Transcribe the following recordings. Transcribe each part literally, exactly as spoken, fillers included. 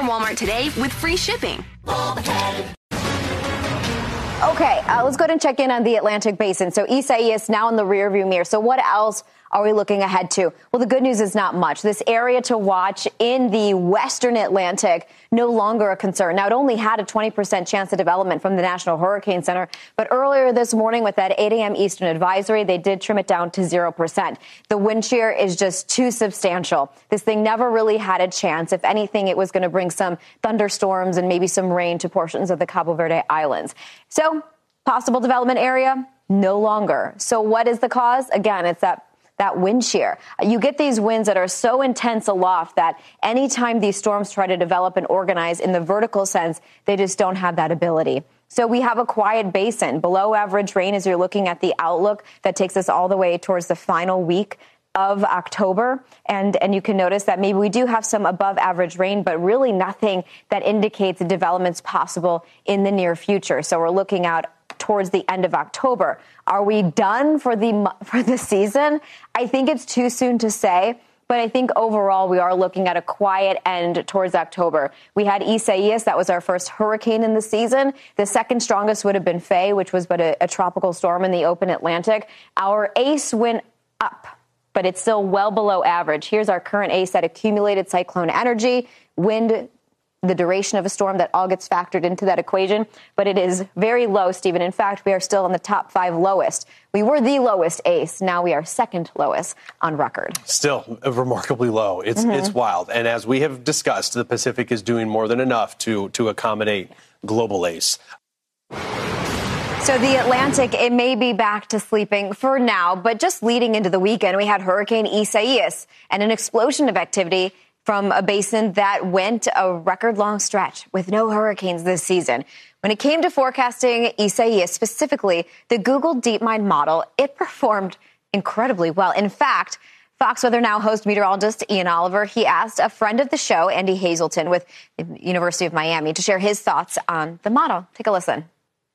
from Walmart today with free shipping. Okay, uh, let's go ahead and check in on the Atlantic Basin. So Isaias now in the rearview mirror. So what else are we looking ahead to? Well, the good news is not much. This area to watch in the western Atlantic, no longer a concern. Now, it only had a twenty percent chance of development from the National Hurricane Center. But earlier this morning with that eight a.m. Eastern advisory, they did trim it down to zero percent. The wind shear is just too substantial. This thing never really had a chance. If anything, it was going to bring some thunderstorms and maybe some rain to portions of the Cabo Verde Islands. So possible development area, no longer. So what is the cause? Again, it's that that wind shear. You get these winds that are so intense aloft that anytime these storms try to develop and organize in the vertical sense, they just don't have that ability. So we have a quiet basin, below average rain as you're looking at the outlook that takes us all the way towards the final week of October. And, and you can notice that maybe we do have some above average rain, but really nothing that indicates the development's possible in the near future. So we're looking out towards the end of October. Are we done for the for the season? I think it's too soon to say, but I think overall we are looking at a quiet end towards October. We had Isaias, that was our first hurricane in the season. The second strongest would have been Faye, which was but a, a tropical storm in the open Atlantic. Our ACE went up, but it's still well below average. Here's our current ACE, that accumulated cyclone energy, wind, the duration of a storm, that all gets factored into that equation. But it is very low, Stephen. In fact, we are still in the top five lowest. We were the lowest ACE. Now we are second lowest on record. Still remarkably low. It's mm-hmm. it's wild. And as we have discussed, the Pacific is doing more than enough to, to accommodate global ACE. So the Atlantic, it may be back to sleeping for now, but just leading into the weekend, we had Hurricane Isaias and an explosion of activity from a basin that went a record-long stretch with no hurricanes this season. When it came to forecasting Isaias specifically, the Google DeepMind model, it performed incredibly well. In fact, Fox Weather Now host meteorologist Ian Oliver, he asked a friend of the show, Andy Hazelton with the University of Miami, to share his thoughts on the model. Take a listen.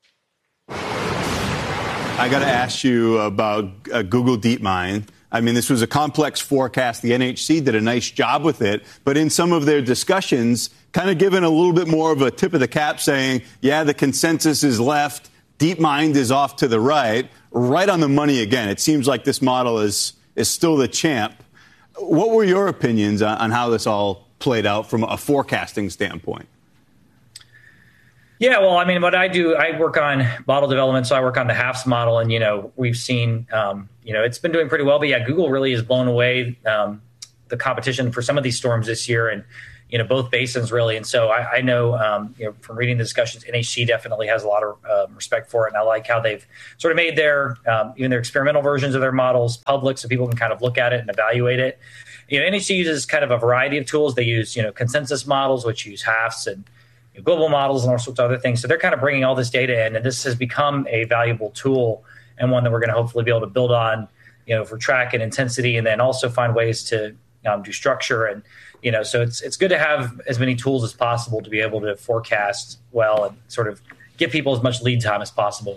I got to ask you about uh, Google DeepMind. I mean, this was a complex forecast. The N H C did a nice job with it. But in some of their discussions, kind of given a little bit more of a tip of the cap saying, yeah, the consensus is left, DeepMind is off to the right, right on the money again. It seems like this model is, is still the champ. What were your opinions on, on how this all played out from a forecasting standpoint? Yeah, well, I mean, what I do, I work on model development, so I work on the H A F S model, and, you know, we've seen, um, you know, it's been doing pretty well. But, yeah, Google really has blown away um, the competition for some of these storms this year, and, you know, both basins really. And so I, I know, um, you know, from reading the discussions, N H C definitely has a lot of uh, respect for it, and I like how they've sort of made their, um, even their experimental versions of their models public so people can kind of look at it and evaluate it. You know, N H C uses kind of a variety of tools. They use, you know, consensus models, which use H A F S and global models and all sorts of other things. So they're kind of bringing all this data in, and this has become a valuable tool and one that we're going to hopefully be able to build on, you know, for track and intensity, and then also find ways to um, do structure. And, you know, so it's it's good to have as many tools as possible to be able to forecast well and sort of give people as much lead time as possible.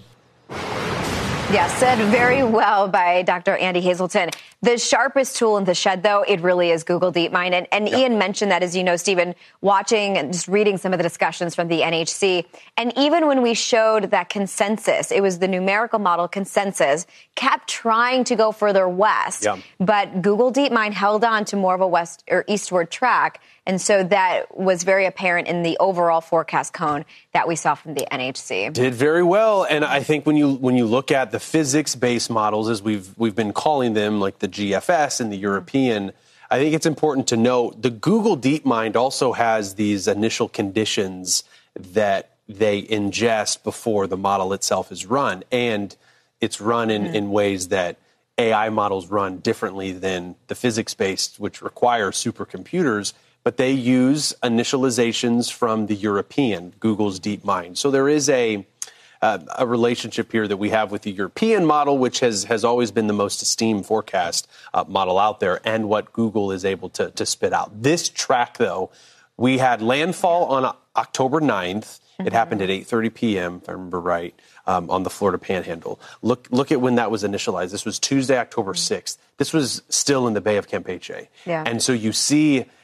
Yeah, said very well by Doctor Andy Hazelton. The sharpest tool in the shed, though, it really is Google DeepMind. And, and yep. Ian mentioned that, as you know, Stephen, watching and just reading some of the discussions from the N H C. And even when we showed that consensus, it was the numerical model consensus, kept trying to go further west. Yep. But Google DeepMind held on to more of a west or eastward track. And so that was very apparent in the overall forecast cone that we saw from the N H C. Did very well. And I think when you when you look at the physics-based models, as we've we've been calling them, like the G F S and the European, I think it's important to note the Google DeepMind also has these initial conditions that they ingest before the model itself is run. And it's run in, mm. in ways that A I models run differently than the physics-based, which require supercomputers. But they use initializations from the European, Google's DeepMind. So there is a uh, a relationship here that we have with the European model, which has, has always been the most esteemed forecast uh, model out there, and what Google is able to, to spit out. This track, though, we had landfall on October ninth. Mm-hmm. It happened at eight thirty p.m., if I remember right, um, on the Florida Panhandle. Look look at when that was initialized. This was Tuesday, October sixth. This was still in the Bay of Campeche. Yeah. And so you see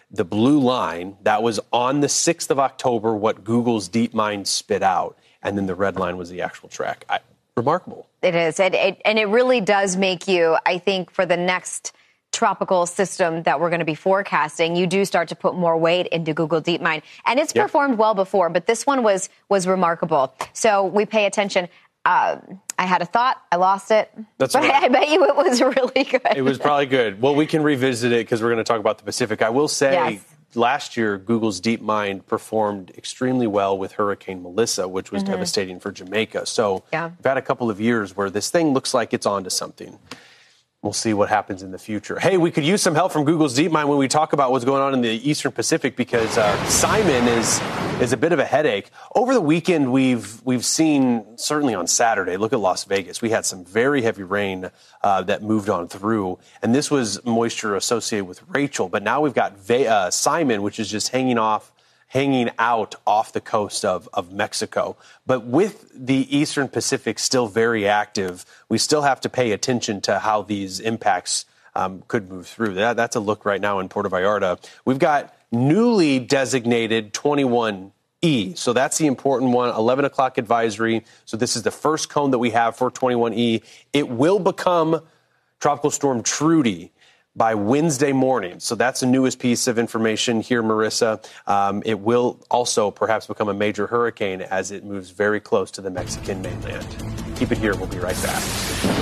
the blue line, that was on the sixth of October, what Google's DeepMind spit out. And then the red line was the actual track. I, remarkable. It is. It, it, and it really does make you, I think, for the next tropical system that we're going to be forecasting, you do start to put more weight into Google DeepMind. And it's yep. performed well before, but this one was was remarkable. So we pay attention. Uh, I had a thought. I lost it. That's but right. I bet you it was really good. It was probably good. Well, we can revisit it because we're going to talk about the Pacific. I will say yes. last year, Google's DeepMind performed extremely well with Hurricane Melissa, which was mm-hmm. devastating for Jamaica. So yeah. we've had a couple of years where this thing looks like it's onto something. We'll see what happens in the future. Hey, we could use some help from Google's DeepMind when we talk about what's going on in the Eastern Pacific because uh, Simon is is a bit of a headache. Over the weekend, we've we've seen, certainly on Saturday, look at Las Vegas. We had some very heavy rain uh, that moved on through, and this was moisture associated with Rachel. But now we've got Ve- uh, Simon, which is just hanging off. hanging out off the coast of, of Mexico. But with the Eastern Pacific still very active, we still have to pay attention to how these impacts um, could move through. That, that's a look right now in Puerto Vallarta. We've got newly designated twenty-one E. So that's the important one, eleven o'clock advisory. So this is the first cone that we have for twenty-one E. It will become Tropical Storm Trudy by Wednesday morning. So that's the newest piece of information here, Marissa. Um, it will also perhaps become a major hurricane as it moves very close to the Mexican mainland. Keep it here. We'll be right back.